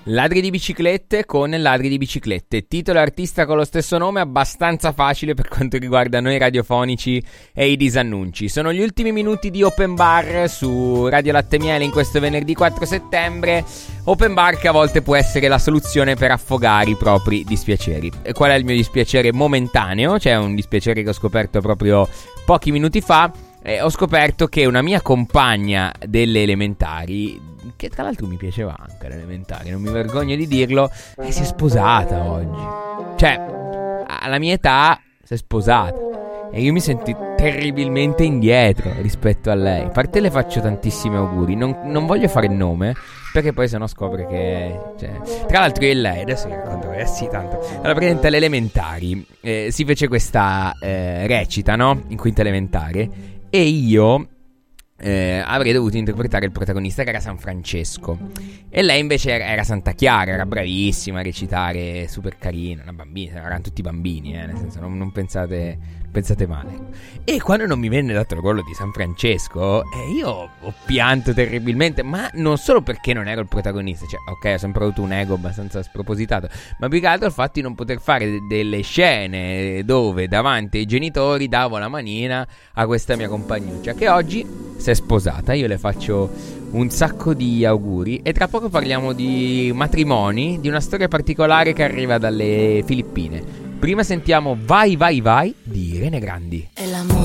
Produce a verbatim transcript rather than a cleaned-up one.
Ladri di biciclette con Ladri di biciclette, titolo e artista con lo stesso nome, abbastanza facile per quanto riguarda noi radiofonici e i disannunci. Sono gli ultimi minuti di Open Bar su Radio Latte Miele in questo venerdì quattro settembre. Open Bar che a volte può essere la soluzione per affogare i propri dispiaceri. E qual è il mio dispiacere momentaneo? Cioè un dispiacere che ho scoperto proprio pochi minuti fa. Eh, ho scoperto che una mia compagna delle elementari, che tra l'altro mi piaceva anche all'elementare, non mi vergogno di dirlo, e si è sposata oggi. Cioè, alla mia età si è sposata e io mi sento terribilmente indietro rispetto a lei. A parte le faccio tantissimi auguri, non, non voglio fare il nome perché poi sennò scopre che, cioè, tra l'altro io e lei, adesso vi racconto, eh sì tanto. Allora, praticamente alle elementari eh, si fece questa eh, recita, no? In quinta elementare. E io eh, avrei dovuto interpretare il protagonista, che era San Francesco, e lei invece era, era Santa Chiara. Era bravissima a recitare, super carina, una bambina, erano tutti bambini, eh, nel senso non, non pensate, pensate male. E quando non mi venne dato il ruolo di San Francesco, eh, io ho pianto terribilmente, ma non solo perché non ero il protagonista, cioè ok, ho sempre avuto un ego abbastanza spropositato, ma più che altro il fatto di non poter fare de- delle scene dove davanti ai genitori davo la manina a questa mia compagnuccia, che oggi si è sposata. Io le faccio un sacco di auguri e tra poco parliamo di matrimoni, di una storia particolare che arriva dalle Filippine. Prima sentiamo Vai Vai Vai di Irene Grandi. El amor